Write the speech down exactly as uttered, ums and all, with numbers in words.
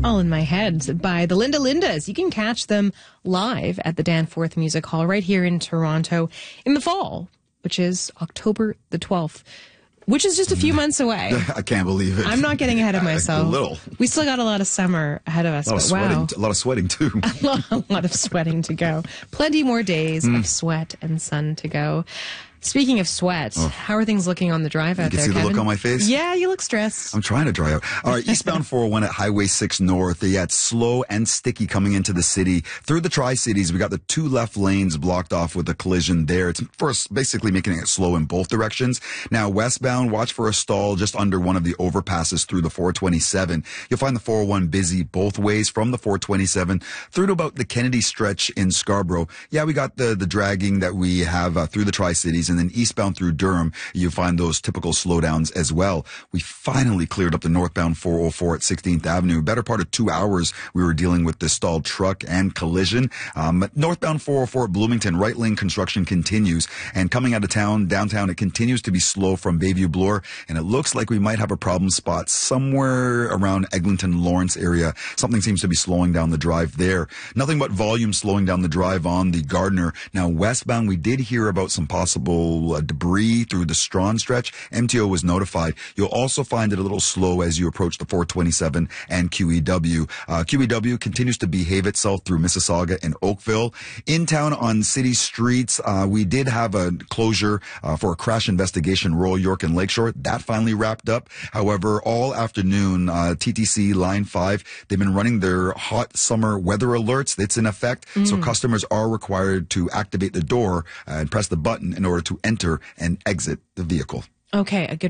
All in My Head by the Linda Lindas. You can catch them live at the Danforth Music Hall right here in Toronto in the fall, which is October the twelfth, which is just a few months away. I can't believe it. I'm not getting ahead of myself. A little. We still got a lot of summer ahead of us. A lot, but of, sweating, wow. a lot of sweating, too. a, lot, a lot of sweating to go. Plenty more days mm. of sweat and sun to go. Speaking of sweat, oh. how are things looking on the drive out there, You can see Kevin? the look on my face? Yeah, you look stressed. I'm trying to dry out. All right, eastbound four oh one at Highway six North. Yeah, it's slow and sticky coming into the city. Through the Tri-Cities, we got the two left lanes blocked off with a collision there. It's first basically making it slow in both directions. Now, westbound, watch for a stall just under one of the overpasses through the four twenty-seven. You'll find the four oh one busy both ways from the four twenty-seven through to about the Kennedy stretch in Scarborough. Yeah, we got the, the dragging that we have uh, through the Tri-Cities, and then eastbound through Durham, you find those typical slowdowns as well. We finally cleared up the northbound four oh four at sixteenth Avenue. Better part of two hours we were dealing with this stalled truck and collision. Um, northbound four oh four at Bloomington, right lane construction continues. And coming out of town, downtown, it continues to be slow from Bayview Bloor. And it looks like we might have a problem spot somewhere around Eglinton Lawrence area. Something seems to be slowing down the drive there. Nothing but volume slowing down the drive on the Gardner. Now, westbound, we did hear about some possible uh, debris through the Strawn stretch. M T O was notified. You'll also find it a little slow as you approach the four twenty-seven and Q E W. Uh, Q E W continues to behave itself through Mississauga and Oakville. In town on city streets, uh, we did have a closure uh, for a crash investigation, Royal York and Lakeshore. That finally wrapped up. However, all afternoon, uh, T T C Line five, they've been running their hot summer weather alerts. It's in effect. Mm. So customers are required to activate the door and press the button in order to enter and exit the vehicle. Okay, a good